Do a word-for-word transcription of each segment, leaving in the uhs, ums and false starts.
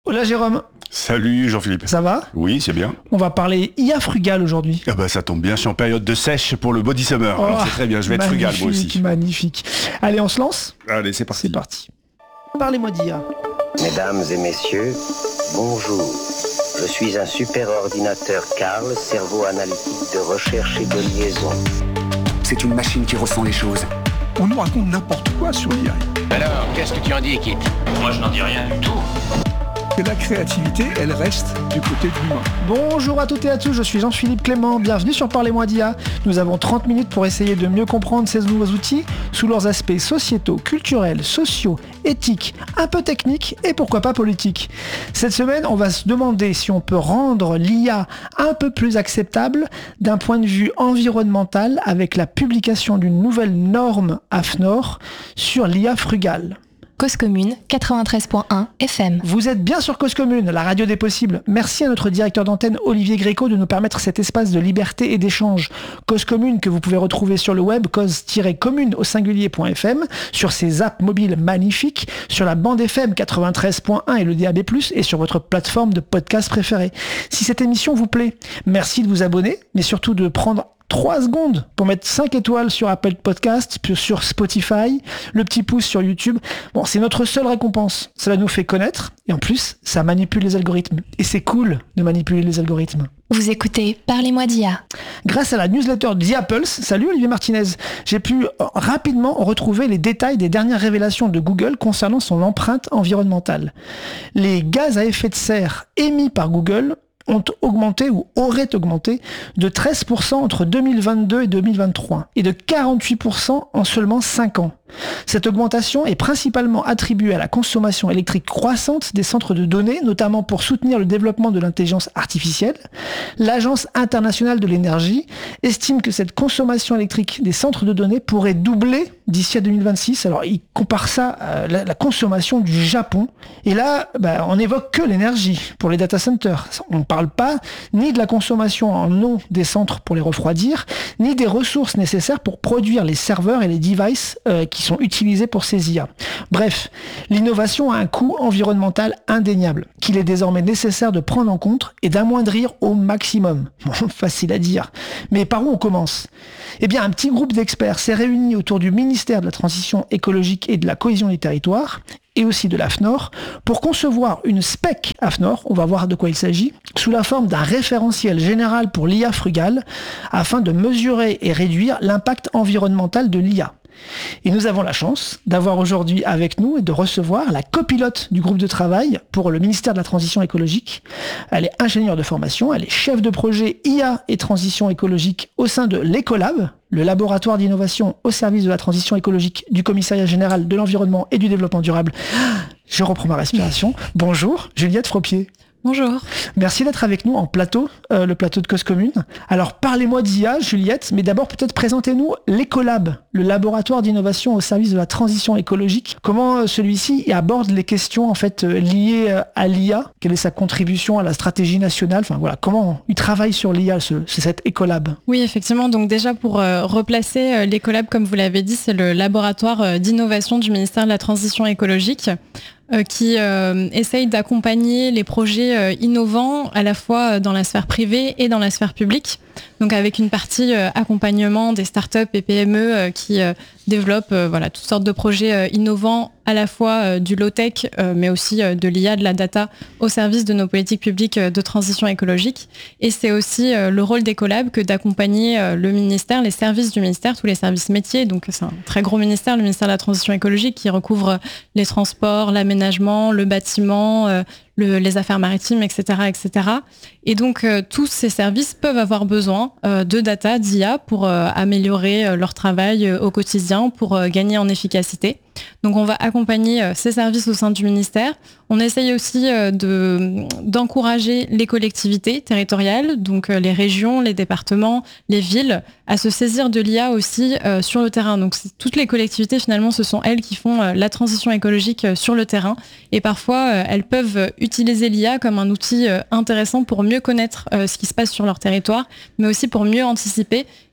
Hola Jérôme. Salut Jean-Philippe. Ça va ? Oui, c'est bien. On va parler I A frugal aujourd'hui. Ah bah ça tombe bien, je suis en période de sèche pour le body summer. Oh, alors c'est très bien, je vais être frugal moi aussi. Magnifique. Allez, on se lance ? Allez, c'est parti. C'est parti. Parlez-moi d'I A. Mesdames et messieurs, bonjour. Je suis un super ordinateur Carl, cerveau analytique de recherche et de liaison. C'est une machine qui ressent les choses. On nous raconte n'importe quoi sur l'I A. Alors, qu'est-ce que tu en dis, Kit ? Moi, je n'en dis rien du tout. Et la créativité, elle reste du côté de l'humain. Bonjour à toutes et à tous, je suis Jean-Philippe Clément, bienvenue sur Parlez-moi d'I A. Nous avons trente minutes pour essayer de mieux comprendre ces nouveaux outils sous leurs aspects sociétaux, culturels, sociaux, éthiques, un peu techniques et pourquoi pas politiques. Cette semaine, on va se demander si on peut rendre l'I A un peu plus acceptable d'un point de vue environnemental avec la publication d'une nouvelle norme AFNOR sur l'I A frugale. Cause Commune, quatre-vingt-treize point un F M. Vous êtes bien sur Cause Commune, la radio des possibles. Merci à notre directeur d'antenne Olivier Gréco de nous permettre cet espace de liberté et d'échange. Cause Commune que vous pouvez retrouver sur le web cause-commune au singulier.f m, sur ses apps mobiles magnifiques, sur la bande F M quatre-vingt-treize point un et le D A B plus, et sur votre plateforme de podcast préférée. Si cette émission vous plaît, merci de vous abonner, mais surtout de prendre trois secondes pour mettre cinq étoiles sur Apple Podcast, sur Spotify, le petit pouce sur YouTube. Bon, c'est notre seule récompense. Cela nous fait connaître et en plus, ça manipule les algorithmes. Et c'est cool de manipuler les algorithmes. Vous écoutez Parlez-moi d'I A. Grâce à la newsletter The Apples, salut Olivier Martinez, j'ai pu rapidement retrouver les détails des dernières révélations de Google concernant son empreinte environnementale. Les gaz à effet de serre émis par Google ont augmenté ou auraient augmenté de treize pour cent entre deux mille vingt-deux et deux mille vingt-trois et de quarante-huit pour cent en seulement cinq ans. Cette augmentation est principalement attribuée à la consommation électrique croissante des centres de données, notamment pour soutenir le développement de l'intelligence artificielle. L'Agence internationale de l'énergie estime que cette consommation électrique des centres de données pourrait doubler d'ici à deux mille vingt-six. Alors, il compare ça à la, la consommation du Japon. Et là, bah, on n'évoque que l'énergie pour les data centers. On ne parle pas ni de la consommation en eau des centres pour les refroidir, ni des ressources nécessaires pour produire les serveurs et les devices euh, qui sont utilisés pour ces I A. Bref, l'innovation a un coût environnemental indéniable, qu'il est désormais nécessaire de prendre en compte et d'amoindrir au maximum. Bon, facile à dire. Mais par où on commence ? Eh bien, un petit groupe d'experts s'est réuni autour du ministère de la Transition écologique et de la cohésion des territoires, et aussi de l'AFNOR, pour concevoir une spec AFNOR, on va voir de quoi il s'agit, sous la forme d'un référentiel général pour l'I A frugale, afin de mesurer et réduire l'impact environnemental de l'I A. Et nous avons la chance d'avoir aujourd'hui avec nous et de recevoir la copilote du groupe de travail pour le ministère de la Transition écologique. Elle est ingénieure de formation, elle est chef de projet I A et transition écologique au sein de l'Ecolab, le laboratoire d'innovation au service de la transition écologique du Commissariat général de l'environnement et du développement durable. Je reprends ma respiration. Bonjour, Juliette Fropier. Bonjour. Merci d'être avec nous en plateau, euh, le plateau de Cause Commune. Alors parlez-moi d'I A, Juliette, mais d'abord peut-être présentez-nous l'Ecolab, le laboratoire d'innovation au service de la transition écologique. Comment euh, celui-ci aborde les questions en fait euh, liées euh, à l'I A ? Quelle est sa contribution à la stratégie nationale ? Enfin voilà, comment il travaille sur l'I A, ce, c'est cet Ecolab ? Oui, effectivement. Donc déjà pour euh, replacer euh, l'Ecolab, comme vous l'avez dit, c'est le laboratoire euh, d'innovation du ministère de la Transition écologique. Euh, qui euh, essaye d'accompagner les projets euh, innovants à la fois dans la sphère privée et dans la sphère publique. Donc avec une partie euh, accompagnement des startups et P M E euh, qui euh, développent euh, voilà, toutes sortes de projets euh, innovants, à la fois euh, du low-tech, euh, mais aussi euh, de l'I A, de la data, au service de nos politiques publiques euh, de transition écologique. Et c'est aussi euh, le rôle d'Ecolab que d'accompagner euh, le ministère, les services du ministère, tous les services métiers. Donc c'est un très gros ministère, le ministère de la Transition écologique, qui recouvre les transports, l'aménagement, le bâtiment, euh, Le, les affaires maritimes, et cetera, et cetera. Et donc, euh, tous ces services peuvent avoir besoin euh, de data, d'I A pour euh, améliorer euh, leur travail euh, au quotidien, pour euh, gagner en efficacité. Donc, on va accompagner euh, ces services au sein du ministère. On essaye aussi euh, de, d'encourager les collectivités territoriales, donc euh, les régions, les départements, les villes, à se saisir de l'I A aussi euh, sur le terrain. Donc, c'est, toutes les collectivités, finalement, ce sont elles qui font euh, la transition écologique euh, sur le terrain. Et parfois, euh, elles peuvent euh, utiliser l'I A comme un outil euh, intéressant pour mieux connaître euh, ce qui se passe sur leur territoire, mais aussi pour mieux anticiper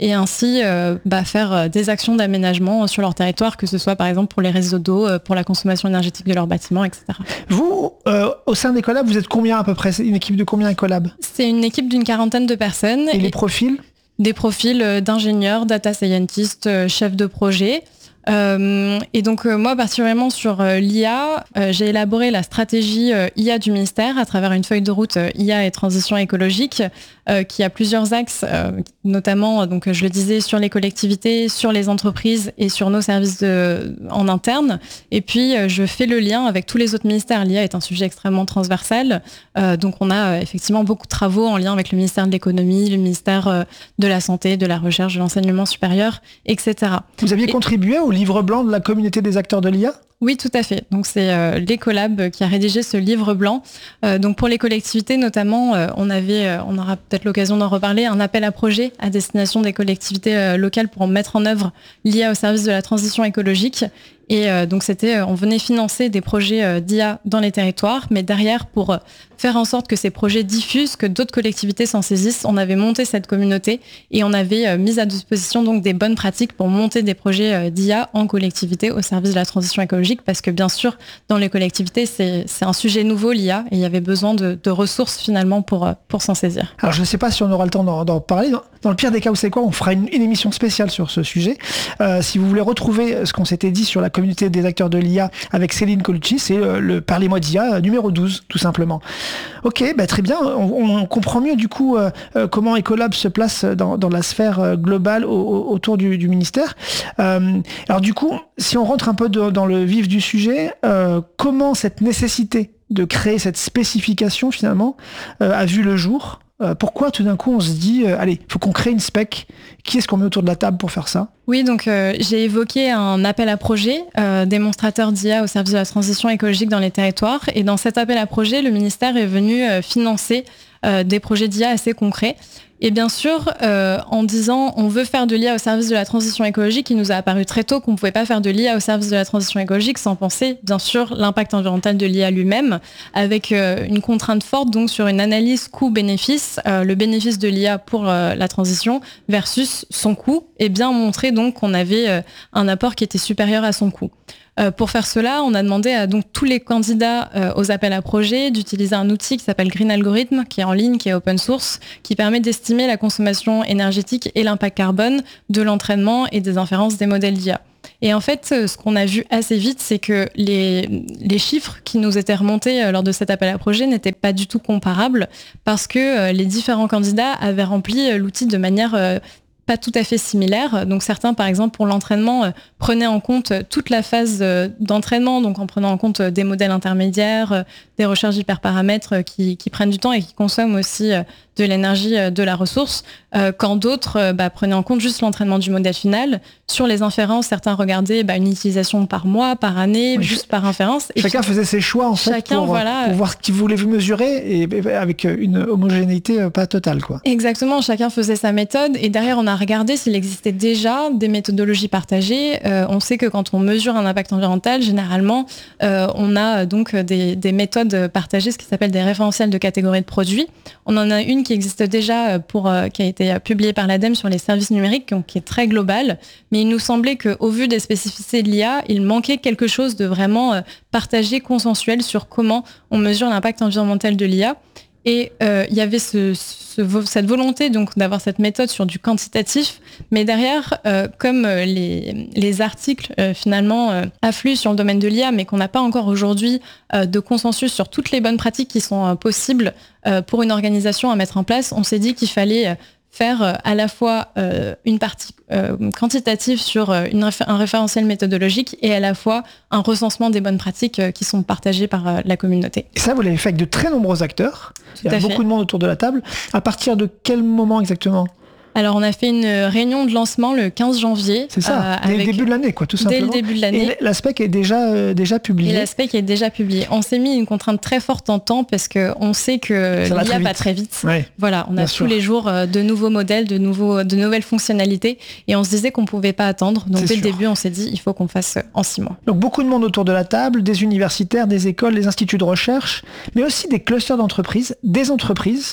et ainsi euh, bah, faire des actions d'aménagement sur leur territoire, que ce soit par exemple pour les réseaux d'eau, pour la consommation énergétique de leurs bâtiments, et cetera. Vous, euh, au sein d'Ecolab, vous êtes combien à peu près? C'est une équipe de combien Ecolab? C'est une équipe d'une quarantaine de personnes. Et, et les profils? Des profils d'ingénieurs, data scientists, chefs de projet. Euh, et donc euh, moi particulièrement sur euh, l'I A, euh, j'ai élaboré la stratégie euh, I A du ministère à travers une feuille de route euh, I A et transition écologique euh, qui a plusieurs axes, euh, notamment donc je le disais sur les collectivités, sur les entreprises et sur nos services de, en interne. Et puis euh, je fais le lien avec tous les autres ministères. L'I A est un sujet extrêmement transversal, euh, donc on a euh, effectivement beaucoup de travaux en lien avec le ministère de l'économie, le ministère euh, de la santé, de la recherche, de l'enseignement supérieur, et cetera. Vous aviez et... contribué au livre blanc de la communauté des acteurs de l'I A? Oui, tout à fait. Donc c'est euh, l'Ecolab qui a rédigé ce livre blanc. Euh, donc pour les collectivités notamment, euh, on avait, euh, on aura peut-être l'occasion d'en reparler, un appel à projet à destination des collectivités euh, locales pour mettre en œuvre l'I A au service de la transition écologique. Et euh, donc c'était, on venait financer des projets euh, d'I A dans les territoires, mais derrière pour faire en sorte que ces projets diffusent, que d'autres collectivités s'en saisissent, on avait monté cette communauté et on avait euh, mis à disposition donc des bonnes pratiques pour monter des projets euh, d'I A en collectivité au service de la transition écologique, parce que bien sûr dans les collectivités c'est, c'est un sujet nouveau l'I A et il y avait besoin de, de ressources finalement pour, pour s'en saisir. Alors je ne sais pas si on aura le temps d'en, d'en parler. Dans, dans le pire des cas, vous savez quoi, on fera une, une émission spéciale sur ce sujet. Euh, si vous voulez retrouver ce qu'on s'était dit sur la communauté des acteurs de l'I A avec Céline Colucci, c'est euh, le Parlez-moi d'I A numéro douze, tout simplement. Ok, bah très bien, on, on comprend mieux du coup euh, euh, comment Ecolab se place dans, dans la sphère euh, globale au, au, autour du, du ministère. Euh, alors du coup, si on rentre un peu de, dans le vif du sujet, euh, comment cette nécessité de créer cette spécification finalement euh, a vu le jour? Euh, pourquoi tout d'un coup on se dit euh, allez, il faut qu'on crée une spec? Qui est-ce qu'on met autour de la table pour faire ça? Oui, donc euh, j'ai évoqué un appel à projet euh, démonstrateur d'I A au service de la transition écologique dans les territoires. Et dans cet appel à projet, le ministère est venu euh, financer euh, des projets d'I A assez concrets. Et bien sûr, euh, en disant on veut faire de l'I A au service de la transition écologique, il nous a apparu très tôt qu'on ne pouvait pas faire de l'I A au service de la transition écologique sans penser, bien sûr, l'impact environnemental de l'I A lui-même, avec euh, une contrainte forte donc sur une analyse coût-bénéfice, euh, le bénéfice de l'I A pour euh, la transition versus son coût, et bien montrer donc qu'on avait euh, un apport qui était supérieur à son coût. Euh, pour faire cela, on a demandé à donc tous les candidats euh, aux appels à projets d'utiliser un outil qui s'appelle Green Algorithm, qui est en ligne, qui est open source, qui permet d'estimer la consommation énergétique et l'impact carbone de l'entraînement et des inférences des modèles d'I A. Et en fait, ce qu'on a vu assez vite, c'est que les, les chiffres qui nous étaient remontés lors de cet appel à projet n'étaient pas du tout comparables, parce que les différents candidats avaient rempli l'outil de manière pas tout à fait similaire. Donc certains, par exemple, pour l'entraînement, euh, prenaient en compte toute la phase euh, d'entraînement, donc en prenant en compte euh, des modèles intermédiaires, euh, des recherches d'hyperparamètres euh, qui, qui prennent du temps et qui consomment aussi euh, de l'énergie euh, de la ressource, euh, quand d'autres euh, bah, prenaient en compte juste l'entraînement du modèle final. Sur les inférences, certains regardaient bah, une utilisation par mois, par année, oui, juste par inférence. Et chacun puis, faisait ses choix en fait chacun, pour, voilà, pour voir ce qu'il voulait mesurer et avec une homogénéité pas totale, quoi. Exactement, chacun faisait sa méthode et derrière on a regardé s'il existait déjà des méthodologies partagées. Euh, on sait que quand on mesure un impact environnemental, généralement, euh, on a donc des, des méthodes partagées, ce qui s'appelle des référentiels de catégories de produits. On en a une qui existe déjà, pour, euh, qui a été publiée par l'ADEME sur les services numériques, donc, qui est très globale, mais il nous semblait qu'au vu des spécificités de l'I A, il manquait quelque chose de vraiment euh, partagé, consensuel sur comment on mesure l'impact environnemental de l'I A. Et euh, il y avait ce, ce, cette volonté donc d'avoir cette méthode sur du quantitatif, mais derrière, euh, comme les, les articles euh, finalement euh, affluent sur le domaine de l'I A, mais qu'on n'a pas encore aujourd'hui euh, de consensus sur toutes les bonnes pratiques qui sont euh, possibles euh, pour une organisation à mettre en place, on s'est dit qu'il fallait euh, faire euh, à la fois euh, une partie euh, quantitative sur euh, une réf- un référentiel méthodologique et à la fois un recensement des bonnes pratiques euh, qui sont partagées par euh, la communauté. Et ça, vous l'avez fait avec de très nombreux acteurs. Tout Il y a beaucoup fait. de monde autour de la table. À partir de quel moment exactement ? Alors, on a fait une réunion de lancement le quinze janvier. C'est ça, euh, dès le début de l'année, quoi, tout simplement. Dès le début de l'année. Et la spec est déjà, euh, déjà publiée. Et la spec est déjà publiée. On s'est mis une contrainte très forte en temps parce qu'on sait que l'I A va très vite. Ouais, voilà, on a tous sûr. les jours de nouveaux modèles, de, nouveaux, de nouvelles fonctionnalités. Et on se disait qu'on ne pouvait pas attendre. Donc, C'est dès sûr. le début, on s'est dit il faut qu'on fasse en six mois. Donc, beaucoup de monde autour de la table, des universitaires, des écoles, des instituts de recherche, mais aussi des clusters d'entreprises, des entreprises.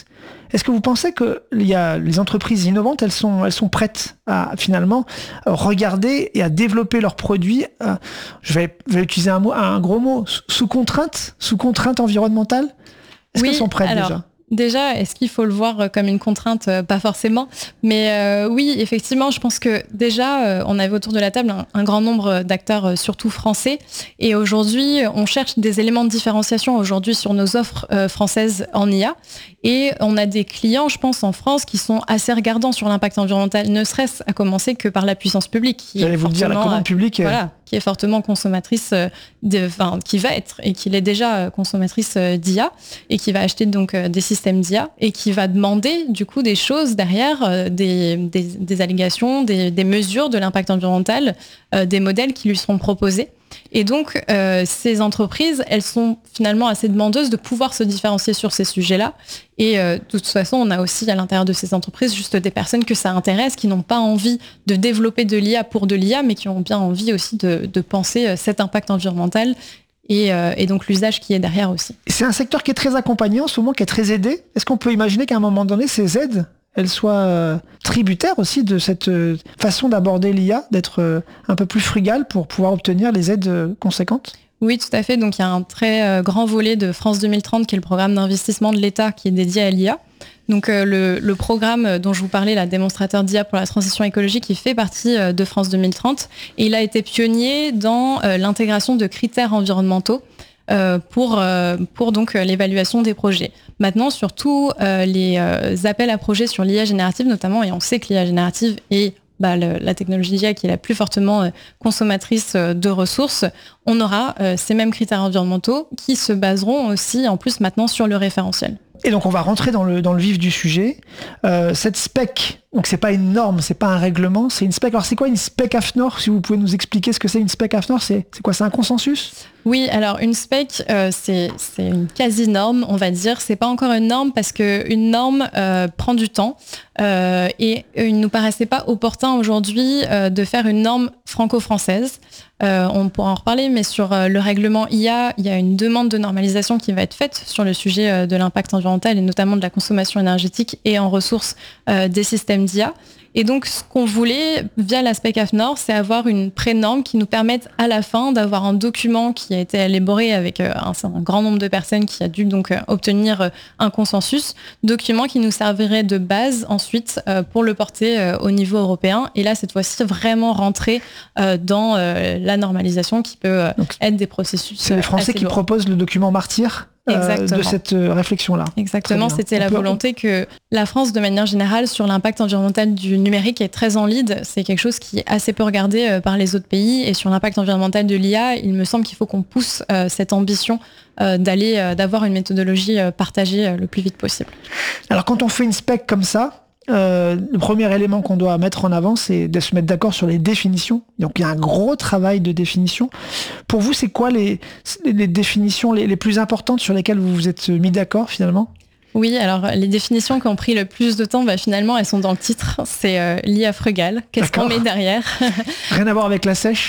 Est-ce que vous pensez que il y a les entreprises innovantes, elles sont, elles sont prêtes à finalement regarder et à développer leurs produits, euh, je, vais, je vais utiliser un mot, un gros mot, sous contrainte, sous contrainte environnementale? Est-ce oui, qu'elles sont prêtes alors, déjà? Déjà, est-ce qu'il faut le voir comme une contrainte? Pas forcément. Mais euh, oui, effectivement, je pense que déjà, euh, on avait autour de la table un, un grand nombre d'acteurs, euh, surtout français. Et aujourd'hui, on cherche des éléments de différenciation aujourd'hui sur nos offres euh, françaises en I A. Et on a des clients, je pense, en France qui sont assez regardants sur l'impact environnemental, ne serait-ce à commencer que par la puissance publique. J'allais vous le dire, la commande publique. Voilà, qui est fortement consommatrice, de, enfin, qui va être et qui l'est déjà consommatrice d'I A et qui va acheter donc des systèmes d'I A et qui va demander du coup des choses derrière, des, des, des allégations, des, des mesures de l'impact environnemental, euh, des modèles qui lui seront proposés. Et donc, euh, ces entreprises, elles sont finalement assez demandeuses de pouvoir se différencier sur ces sujets-là. Et euh, de toute façon, on a aussi à l'intérieur de ces entreprises juste des personnes que ça intéresse, qui n'ont pas envie de développer de l'I A pour de l'I A, mais qui ont bien envie aussi de, de penser cet impact environnemental et, euh, et donc l'usage qui est derrière aussi. C'est un secteur qui est très accompagné en ce moment, qui est très aidé. Est-ce qu'on peut imaginer qu'à un moment donné, ces aides, elles soient euh, tributaires aussi de cette euh, façon d'aborder l'I A, d'être euh, un peu plus frugal pour pouvoir obtenir les aides euh, conséquentes? Oui, tout à fait. Donc, il y a un très euh, grand volet de France deux mille trente qui est le programme d'investissement de l'État qui est dédié à l'I A. Donc, euh, le, le programme dont je vous parlais, la démonstrateur d'I A pour la transition écologique, il fait partie euh, de France deux mille trente et il a été pionnier dans euh, l'intégration de critères environnementaux Euh, pour, euh, pour donc euh, l'évaluation des projets. Maintenant, surtout euh, les euh, appels à projets sur l'I A générative notamment, et on sait que l'I A générative est bah, le, la technologie d'I A qui est la plus fortement euh, consommatrice euh, de ressources, on aura euh, ces mêmes critères environnementaux qui se baseront aussi en plus maintenant sur le référentiel. Et donc on va rentrer dans le, dans le vif du sujet. Euh, cette spec, donc c'est pas une norme, c'est pas un règlement, c'est une spec. Alors c'est quoi une spec A F N O R? Si vous pouvez nous expliquer ce que c'est une spec A F N O R, c'est, c'est quoi? C'est un consensus? Oui, alors une spec, euh, c'est, c'est une quasi-norme, on va dire. C'est pas encore une norme parce qu'une norme euh, prend du temps euh, et il ne nous paraissait pas opportun aujourd'hui euh, de faire une norme franco-française. Euh, on pourra en reparler, mais sur euh, le règlement I A, il y a une demande de normalisation qui va être faite sur le sujet euh, de l'impact environnemental et notamment de la consommation énergétique et en ressources euh, des systèmes d'I A. Et donc, ce qu'on voulait, via la spec A F N O R, c'est avoir une pré-norme qui nous permette à la fin d'avoir un document qui a été élaboré avec euh, un, un grand nombre de personnes qui a dû donc euh, obtenir euh, un consensus, document qui nous servirait de base ensuite euh, pour le porter euh, au niveau européen. Et là, cette fois-ci, vraiment rentrer euh, dans euh, la normalisation qui peut euh, donc, être des processus. C'est les Français qui lourds. proposent le document Martyr Euh, de cette euh, réflexion-là. Exactement, c'était la volonté que la France, de manière générale, sur l'impact environnemental du numérique est très en lead. C'est quelque chose qui est assez peu regardé euh, par les autres pays. Et sur l'impact environnemental de l'I A, il me semble qu'il faut qu'on pousse euh, cette ambition euh, d'aller, euh, d'avoir une méthodologie euh, partagée euh, le plus vite possible. Alors quand on fait une spec comme ça, Euh, le premier élément qu'on doit mettre en avant, c'est de se mettre d'accord sur les définitions. Donc il y a un gros travail de définition. Pour vous, c'est quoi les, les définitions les, les plus importantes sur lesquelles vous vous êtes mis d'accord finalement ? Oui, alors les définitions qui ont pris le plus de temps, bah, finalement, elles sont dans le titre. C'est euh, l'I A frugale. Qu'est-ce D'accord. qu'on met derrière ? Rien à voir avec la sèche ?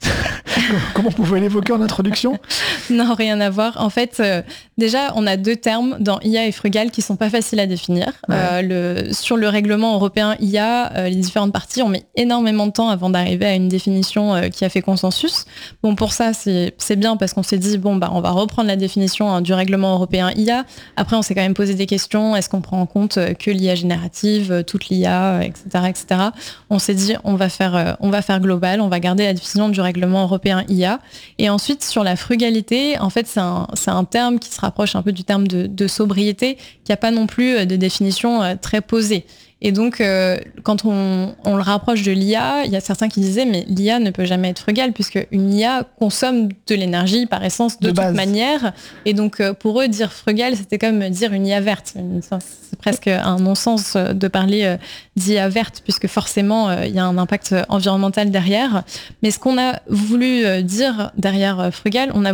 Comment vous pouvez l'évoquer en introduction ? Non, rien à voir. En fait, euh, déjà, on a deux termes dans I A et frugal qui sont pas faciles à définir. Ouais. Euh, le, sur le règlement européen I A, euh, les différentes parties ont mis énormément de temps avant d'arriver à une définition euh, qui a fait consensus. Bon, pour ça, c'est, c'est bien parce qu'on s'est dit, bon, bah, on va reprendre la définition hein, du règlement européen I A. Après, on s'est quand même posé des questions. Est-ce qu'on prend en compte que l'I A générative, toute l'I A, et cetera, et cetera. On s'est dit, on va faire, euh, on va faire global, on va garder la définition du règlement européen I A. Et ensuite, sur la frugalité, en fait, c'est un, c'est un terme qui se rapproche un peu du terme de, de sobriété, qui n'a pas non plus de définition euh, très posée. Et donc, euh, quand on, on le rapproche de l'I A, il y a certains qui disaient, mais l'I A ne peut jamais être frugale, puisque une I A consomme de l'énergie par essence de, de toute base. manière. Et donc, euh, pour eux, dire frugale, c'était comme dire une I A verte. C'est presque un non-sens de parler euh, d'I A verte, puisque forcément, euh, il y a un impact environnemental derrière. Mais ce qu'on a voulu euh, dire derrière euh, frugale, on a voulu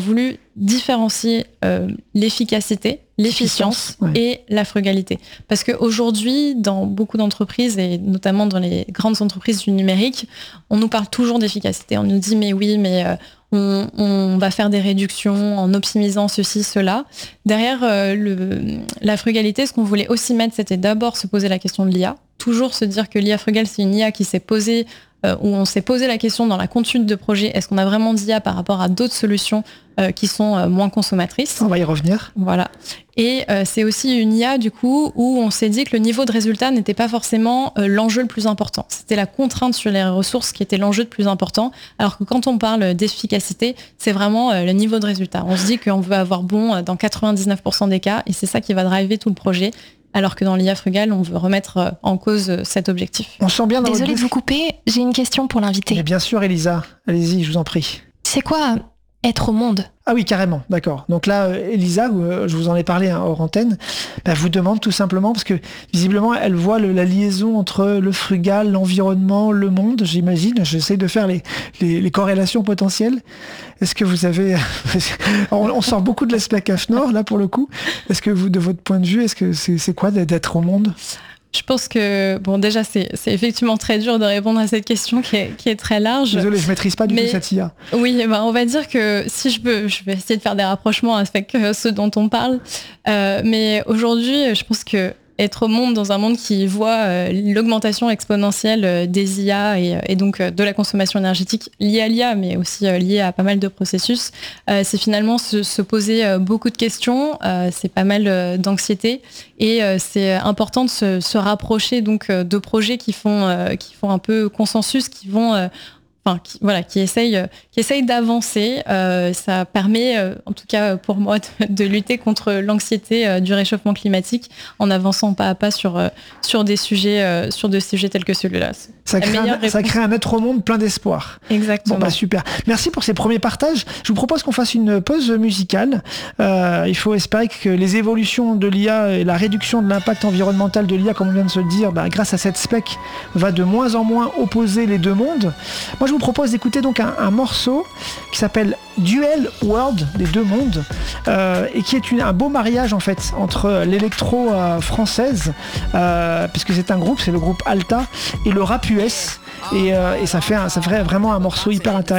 différencier euh, l'efficacité, l'efficience ouais. et la frugalité. Parce qu'aujourd'hui, dans beaucoup d'entreprises, et notamment dans les grandes entreprises du numérique, on nous parle toujours d'efficacité. On nous dit, mais oui, mais euh, on, on va faire des réductions en optimisant ceci, cela. Derrière euh, le, la frugalité, ce qu'on voulait aussi mettre, c'était d'abord se poser la question de l'I A. Toujours se dire que l'I A frugale, c'est une I A qui s'est posée Euh, où on s'est posé la question dans la conduite de projet, est-ce qu'on a vraiment d'I A par rapport à d'autres solutions euh, qui sont euh, moins consommatrices ? On va y revenir. Voilà. Et euh, c'est aussi une I A, du coup, où on s'est dit que le niveau de résultat n'était pas forcément euh, l'enjeu le plus important. C'était la contrainte sur les ressources qui était l'enjeu le plus important, alors que quand on parle d'efficacité, c'est vraiment euh, le niveau de résultat. On se dit qu'on veut avoir bon dans quatre-vingt-dix-neuf pour cent des cas, et c'est ça qui va driver tout le projet. Alors que dans l'I A frugale, on veut remettre en cause cet objectif. On sent bien dans Désolée votre... de vous couper, j'ai une question pour l'invité. Mais bien sûr, Elisa, allez-y, je vous en prie. C'est quoi être au monde ? Ah oui, carrément, d'accord. Donc là, Elisa, je vous en ai parlé hein, hors antenne, bah, vous demande tout simplement, parce que visiblement, elle voit le, la liaison entre le frugal, l'environnement, le monde, j'imagine. J'essaie de faire les, les, les corrélations potentielles. Est-ce que vous avez... on, on sort beaucoup de l'aspect C A F Nord, là, pour le coup. Est-ce que vous, de votre point de vue, est-ce que c'est, c'est quoi d'être au monde ? Je pense que, bon, déjà, c'est, c'est effectivement très dur de répondre à cette question qui est, qui est très large. Désolé, je maîtrise pas du mais, tout cette I A. Oui, ben, on va dire que si je peux, je vais essayer de faire des rapprochements avec ce dont on parle. Euh, mais aujourd'hui, je pense que être au monde dans un monde qui voit euh, l'augmentation exponentielle euh, des I A et, et donc euh, de la consommation énergétique liée à l'I A, mais aussi euh, liée à pas mal de processus, euh, c'est finalement se, se poser euh, beaucoup de questions, euh, c'est pas mal euh, d'anxiété et euh, c'est important de se, se rapprocher donc euh, de projets qui font euh, qui font un peu consensus, qui vont euh, Enfin, qui, voilà, qui essaye, euh, qui essaye d'avancer. Euh, ça permet, euh, en tout cas pour moi, de, de lutter contre l'anxiété euh, du réchauffement climatique en avançant pas à pas sur euh, sur des sujets, euh, sur des sujets tels que celui-là. Ça crée, un, ça crée un être au monde plein d'espoir. Exactement. Bon, bah, super. Merci pour ces premiers partages. Je vous propose qu'on fasse une pause musicale. Euh, il faut espérer que les évolutions de l'I A et la réduction de l'impact environnemental de l'I A, comme on vient de se le dire, bah, grâce à cette spec, va de moins en moins opposer les deux mondes. Moi, je vous propose d'écouter donc un, un morceau qui s'appelle Duel World, les deux mondes, euh, et qui est une, un beau mariage en fait entre l'électro euh, française, euh, puisque c'est un groupe, c'est le groupe Alta, et le rap U S, et, euh, et ça fait un, ça ferait vraiment un morceau hyper intéressant.